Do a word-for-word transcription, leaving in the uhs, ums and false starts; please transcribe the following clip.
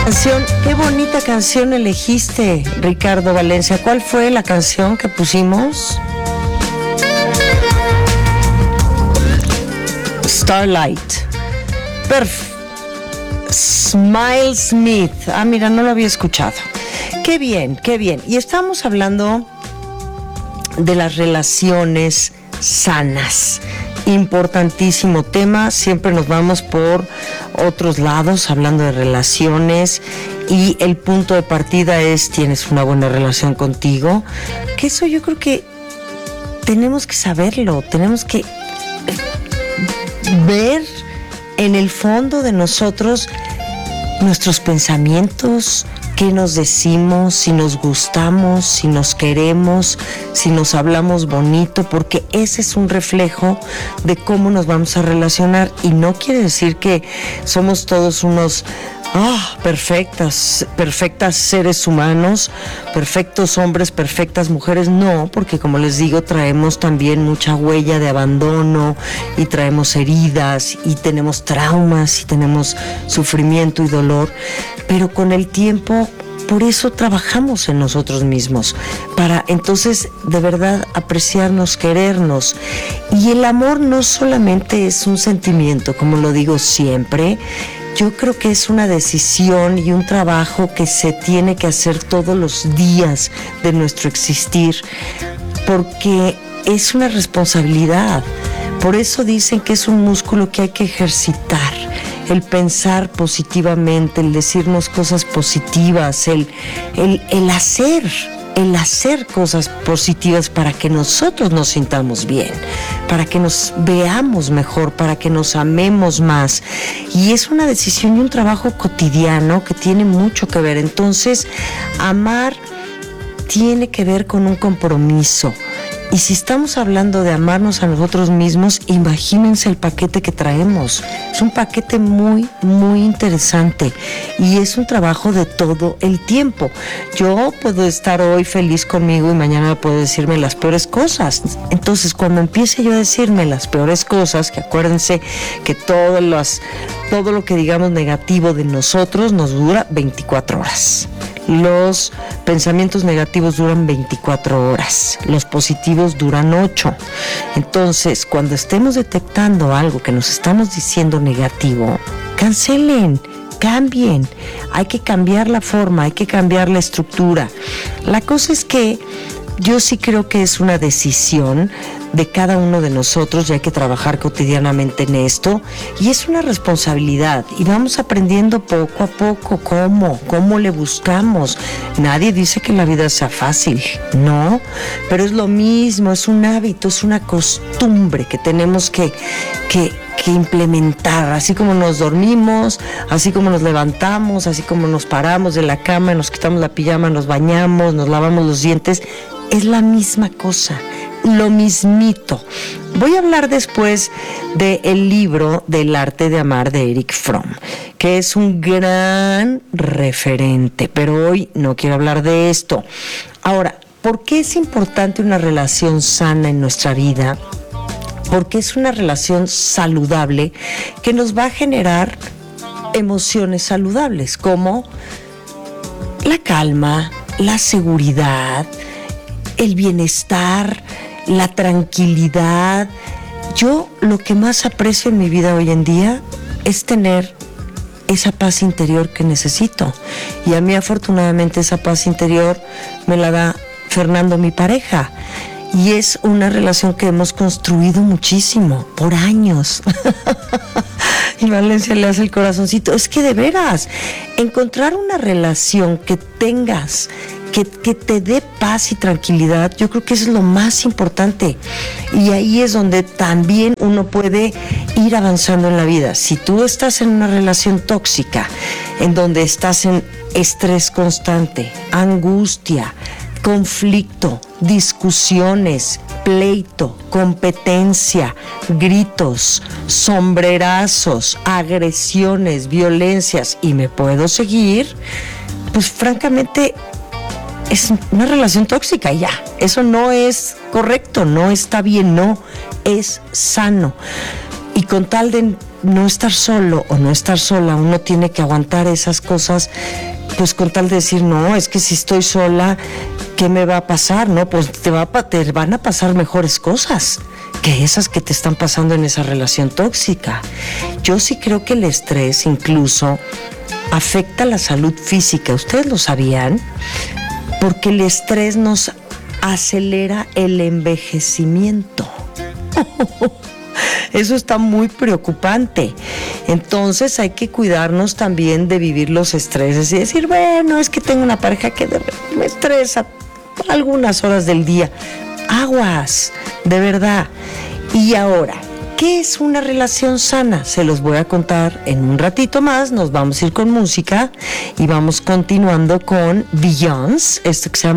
Canción, qué bonita canción elegiste, Ricardo Valencia. ¿Cuál fue la canción que pusimos? Starlight. Perf. Smile Smith. Ah, mira, no lo había escuchado. Qué bien, qué bien. Y estamos hablando de las relaciones sanas. Importantísimo tema, siempre nos vamos por otros lados hablando de relaciones y el punto de partida es: tienes una buena relación contigo, que eso yo creo que tenemos que saberlo, tenemos que ver en el fondo de nosotros nuestros pensamientos, qué nos decimos, si nos gustamos, si nos queremos, si nos hablamos bonito, porque ese es un reflejo de cómo nos vamos a relacionar. Y no quiere decir que somos todos unos ah, perfectas, perfectas seres humanos, perfectos hombres, perfectas mujeres. No, porque como les digo, traemos también mucha huella de abandono y traemos heridas y tenemos traumas y tenemos sufrimiento y dolor. Pero con el tiempo, por eso trabajamos en nosotros mismos, para entonces de verdad apreciarnos, querernos. Y el amor no solamente es un sentimiento, como lo digo siempre, yo creo que es una decisión y un trabajo que se tiene que hacer todos los días de nuestro existir, porque es una responsabilidad. Por eso dicen que es un músculo que hay que ejercitar. El pensar positivamente, el decirnos cosas positivas, el, el, el hacer, el hacer cosas positivas para que nosotros nos sintamos bien, para que nos veamos mejor, para que nos amemos más. Y es una decisión y un trabajo cotidiano que tiene mucho que ver. Entonces, amar tiene que ver con un compromiso. Y si estamos hablando de amarnos a nosotros mismos, imagínense el paquete que traemos. Es un paquete muy, muy interesante y es un trabajo de todo el tiempo. Yo puedo estar hoy feliz conmigo y mañana puedo decirme las peores cosas. Entonces, cuando empiece yo a decirme las peores cosas, que acuérdense que todas las, todo lo que digamos negativo de nosotros nos dura veinticuatro horas. Los pensamientos negativos duran veinticuatro horas, los positivos duran ocho. Entonces, cuando estemos detectando algo que nos estamos diciendo negativo, cancelen, cambien. Hay que cambiar la forma, hay que cambiar la estructura. La cosa es que yo sí creo que es una decisión de cada uno de nosotros y hay que trabajar cotidianamente en esto, y es una responsabilidad y vamos aprendiendo poco a poco cómo, cómo le buscamos. Nadie dice que la vida sea fácil, no, pero es lo mismo, es un hábito, es una costumbre que tenemos que, que, que implementar, así como nos dormimos, así como nos levantamos, así como nos paramos de la cama, nos quitamos la pijama, nos bañamos, nos lavamos los dientes, es la misma cosa, lo mismito. Voy a hablar después del libro del arte de amar de Erich Fromm, que es un gran referente, pero hoy no quiero hablar de esto. Ahora, ¿por qué es importante una relación sana en nuestra vida? Porque es una relación saludable que nos va a generar emociones saludables, como la calma, la seguridad, el bienestar, la tranquilidad. Yo lo que más aprecio en mi vida hoy en día es tener esa paz interior que necesito. Y a mí, afortunadamente, esa paz interior me la da Fernando, mi pareja. Y es una relación que hemos construido muchísimo, por años. Y Valencia le hace el corazoncito. Es que de veras, encontrar una relación que tengas, que, que te dé paz y tranquilidad, yo creo que eso es lo más importante. Y ahí es donde también uno puede ir avanzando en la vida. Si tú estás en una relación tóxica, en donde estás en estrés constante, angustia, conflicto, discusiones, pleito, competencia, gritos, sombrerazos, agresiones, violencias, y me puedo seguir, pues francamente es una relación tóxica y ya. Eso no es correcto, no está bien, no es sano. Y con tal de no estar solo o no estar sola, uno tiene que aguantar esas cosas, pues con tal de decir, no, es que si estoy sola, ¿qué me va a pasar? No, pues te, va a, te van a pasar mejores cosas que esas que te están pasando en esa relación tóxica. Yo sí creo que el estrés incluso afecta la salud física. ¿Ustedes lo sabían? Porque el estrés nos acelera el envejecimiento. Eso está muy preocupante. Entonces hay que cuidarnos también de vivir los estreses y decir, bueno, es que tengo una pareja que me estresa algunas horas del día. Aguas, de verdad. Y ahora, ¿qué es una relación sana? Se los voy a contar en un ratito más. Nos vamos a ir con música y vamos continuando con Beyoncé, esto que se llama